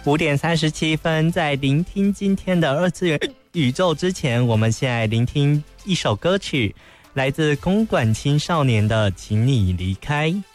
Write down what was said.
5:37，在聆听今天的二次元宇宙之前，我们先来聆听一首歌曲，来自公馆青少年的《请你离开》。